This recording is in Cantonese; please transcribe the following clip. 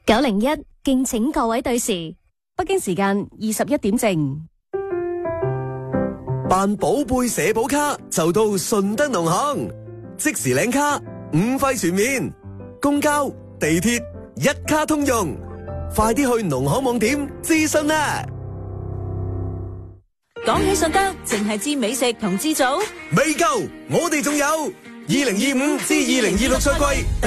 901，敬請各位對時。 北京時間21點正。 辦寶貝社保卡就到順德農行，即時領卡5費全面，公交、地鐵一卡通用，快啲去農行網點諮詢啦！ 講起順德，淨係知美食同知祖， 未夠，我哋仲有2025至2026賽季。